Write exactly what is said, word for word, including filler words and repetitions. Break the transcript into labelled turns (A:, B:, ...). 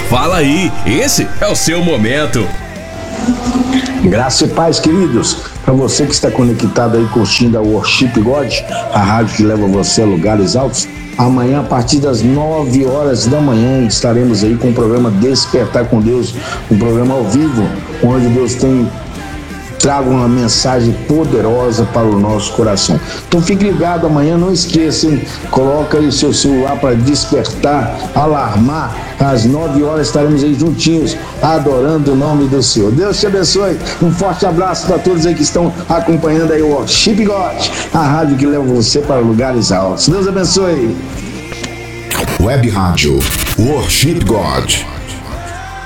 A: Fala aí, esse é o seu momento.
B: Graça e paz, queridos. Para você que está conectado aí curtindo a Worship God, a rádio que leva você a lugares altos, amanhã a partir das nove horas da manhã estaremos aí com o programa Despertar com Deus, um programa ao vivo, onde Deus tem traga uma mensagem poderosa para o nosso coração. Então fique ligado amanhã, não esqueça, hein? Coloca aí o seu celular para despertar, alarmar. Às nove horas estaremos aí juntinhos, adorando o nome do Senhor. Deus te abençoe. Um forte abraço para todos aí que estão acompanhando aí o Worship God, a rádio que leva você para lugares altos. Deus abençoe.
C: Web Rádio Worship God.